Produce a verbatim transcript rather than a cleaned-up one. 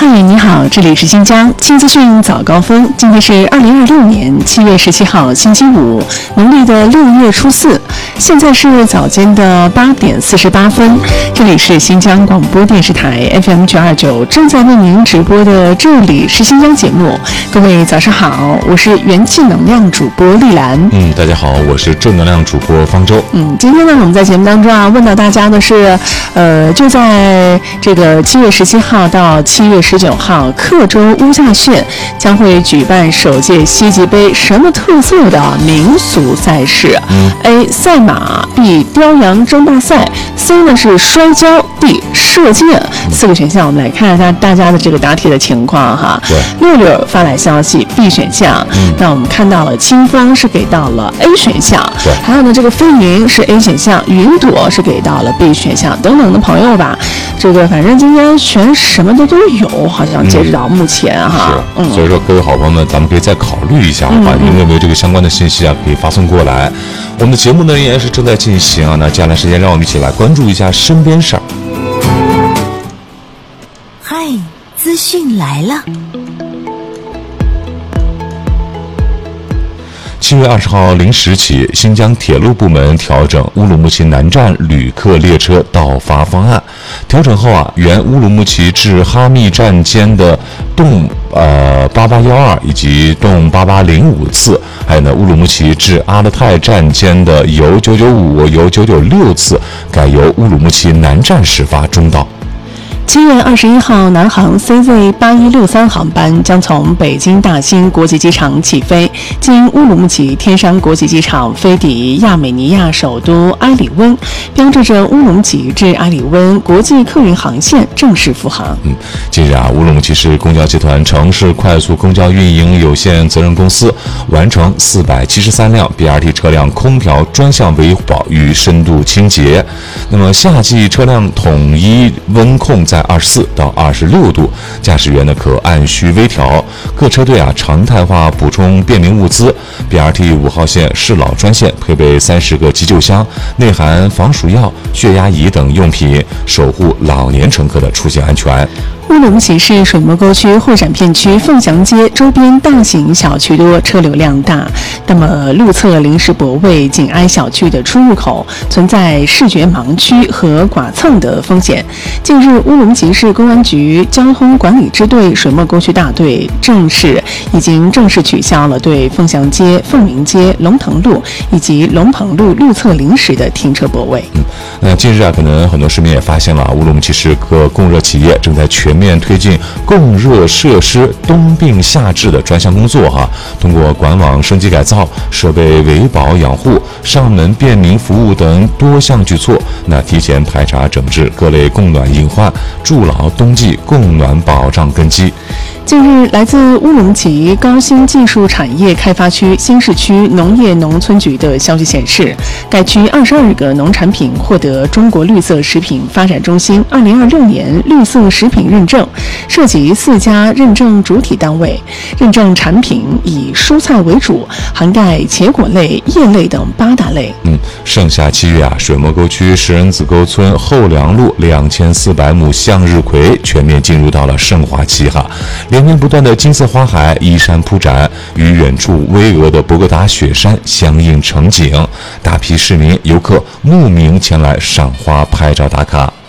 嗨，你好，这里是新疆新资讯早高峰。今天是二零二六年七月十七号，星期五，农历的六月初四。现在是早间的八点四十八分，这里是新疆广播电视台 F M 九二九正在为您直播的这里是新疆节目。各位早上好，我是元气能量主播丽兰。 嗯，大家好，我是正能量主播方舟。 嗯，今天呢，我们在节目当中啊，问到大家的是，呃，就在这个七月十七号到七月十九号，克州乌夏县将会举办首届西极杯什么特色的民俗赛事？嗯 A 赛马 B 雕羊争霸赛 C 呢是摔跤 D 射箭。四个选项我们来看一下大家的这个答题的情况哈。 对， 六六发来消息 B 选项，嗯，那我们看到了清风是给到了 A 选项， 对， 还有呢这个飞云是 A 选项，云朵是给到了 B 选项，等等的朋友吧，这个反正今天选什么的都有，好像截止到目前哈。 是，嗯，所以说各位好朋友们，咱们可以再考虑一下啊，嗯、您认为这个相关的信息啊，可以发送过来。我们的节目呢依然是正在进行啊，那接下来时间让我们一起来关注一下身边事儿。 嗨，资讯来了。 七月二十号零时起，新疆铁路部门调整乌鲁木齐南站旅客列车到发方案。调整后啊，原乌鲁木齐至哈密站间的动呃八八幺二以及动八八零五次，还有呢乌鲁木齐至阿勒泰站间的由九九五、由九九六次，改由乌鲁木齐南站始发终到。 七月二十一号，南航 C Z 八一六三航班将从北京大兴国际机场起飞，经乌鲁木齐天山国际机场飞抵亚美尼亚首都埃里温，标志着乌鲁木齐至埃里温国际客运航线正式复航。 嗯，近日啊，乌鲁木齐市公交集团城市快速公交运营有限责任公司完成四百七十三辆 B R T 车辆空调专项维保与深度清洁。那么夏季车辆统一温控在二十四到二十六度，驾驶员呢可按需微调。各车队啊常态化补充便民物资。B R T 五号线适老专线配备三十个急救箱，内含防暑药、血压仪等用品，守护老年乘客的出行安全。 乌鲁木齐市水磨沟区会展片区凤翔街周边大型小区多，车流量大。那么路侧临时泊位紧挨小区的出入口，存在视觉盲区和剐蹭的风险。近日，乌鲁木齐市公安局交通管理支队水磨沟区大队正式已经正式取消了对凤翔街、凤鸣街、龙腾路以及龙鹏路路侧临时的停车泊位。 嗯，那近日啊，可能很多市民也发现了，乌鲁木齐市各供热企业正在全面推进供热设施冬病夏治的专项工作哈，通过管网升级改造、设备维保养护、上门便民服务等多项举措，那提前排查整治各类供暖隐患，筑牢冬季供暖保障根基。 近日，来自乌鲁木齐高新技术产业开发区新市区农业农村局的消息显示，该区二十二个农产品获得中国绿色食品发展中心二零二六年绿色食品认证，涉及四家认证主体单位。认证产品以蔬菜为主，涵盖茄果类、叶类等八大类。 嗯，盛夏七月啊，水磨沟区石人子沟村后梁路两千四百亩向日葵全面进入到了盛华期哈。连绵不断的金色花海依山铺展，与远处巍峨的博格达雪山相映成景，大批市民游客慕名前来赏花拍照打卡。